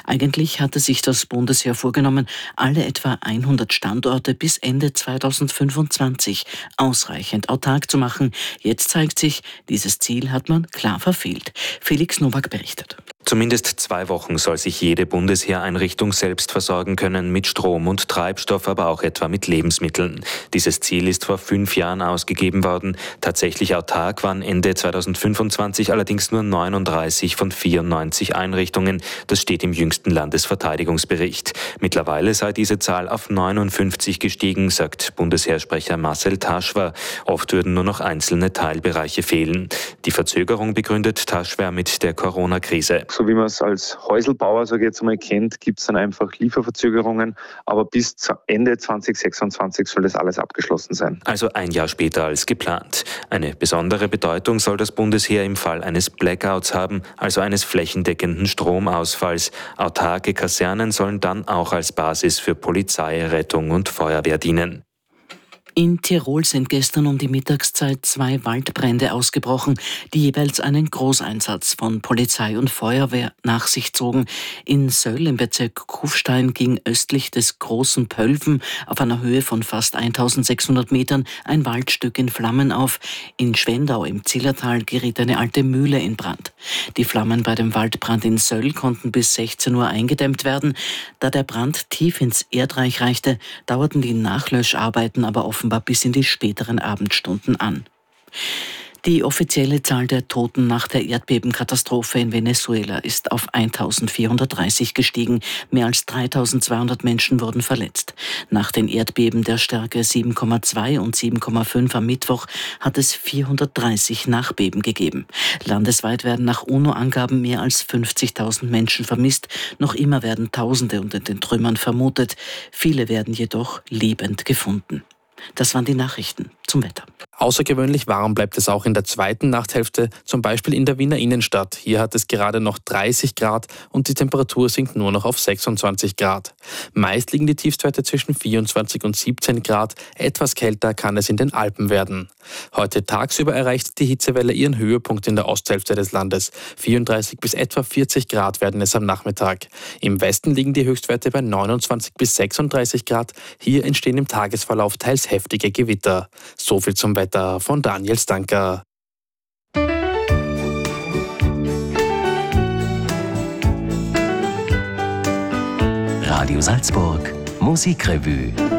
Eigentlich hatte sich das Bundesheer vorgenommen, alle etwa 100 Standorte bis Ende 2025 ausreichend autark zu machen. Jetzt zeigt sich, dieses Ziel hat man klar verfehlt. Felix Nowak berichtet. Zumindest 2 Wochen soll sich jede Bundesheereinrichtung selbst versorgen können mit Strom und Treibstoff, aber auch etwa mit Lebensmitteln. Dieses Ziel ist vor 5 Jahren ausgegeben worden. Tatsächlich autark waren Ende 2025 allerdings nur 39 von 94 Einrichtungen. Das steht im jüngsten Landesverteidigungsbericht. Mittlerweile sei diese Zahl auf 59 gestiegen, sagt Bundesheersprecher Marcel Taschwer. Oft würden nur noch einzelne Teilbereiche fehlen. Die Verzögerung begründet Taschwer mit der Corona-Krise. So wie man es als Häuselbauer, sage ich jetzt mal, kennt, gibt es dann einfach Lieferverzögerungen. Aber bis Ende 2026 soll das alles abgeschlossen sein. Also 1 Jahr später als geplant. Eine besondere Bedeutung soll das Bundesheer im Fall eines Blackouts haben, also eines flächendeckenden Stromausfalls. Autarke Kasernen sollen dann auch als Basis für Polizei, Rettung und Feuerwehr dienen. In Tirol sind gestern um die Mittagszeit 2 Waldbrände ausgebrochen, die jeweils einen Großeinsatz von Polizei und Feuerwehr nach sich zogen. In Söll im Bezirk Kufstein ging östlich des Großen Pölven auf einer Höhe von fast 1600 Metern ein Waldstück in Flammen auf. In Schwendau im Zillertal geriet eine alte Mühle in Brand. Die Flammen bei dem Waldbrand in Söll konnten bis 16 Uhr eingedämmt werden. Da der Brand tief ins Erdreich reichte, dauerten die Nachlöscharbeiten aber offenbar bis in die späteren Abendstunden an. Die offizielle Zahl der Toten nach der Erdbebenkatastrophe in Venezuela ist auf 1430 gestiegen. Mehr als 3200 Menschen wurden verletzt. Nach den Erdbeben der Stärke 7,2 und 7,5 am Mittwoch hat es 430 Nachbeben gegeben. Landesweit werden nach UNO-Angaben mehr als 50.000 Menschen vermisst. Noch immer werden Tausende unter den Trümmern vermutet. Viele werden jedoch lebend gefunden. Das waren die Nachrichten zum Wetter. Außergewöhnlich warm bleibt es auch in der zweiten Nachthälfte, zum Beispiel in der Wiener Innenstadt. Hier hat es gerade noch 30 Grad und die Temperatur sinkt nur noch auf 26 Grad. Meist liegen die Tiefstwerte zwischen 24 und 17 Grad. Etwas kälter kann es in den Alpen werden. Heute tagsüber erreicht die Hitzewelle ihren Höhepunkt in der Osthälfte des Landes. 34 bis etwa 40 Grad werden es am Nachmittag. Im Westen liegen die Höchstwerte bei 29 bis 36 Grad. Hier entstehen im Tagesverlauf teils heftige Gewitter. So viel zum Wetter von Daniel Stanker. Radio Salzburg Musikrevue.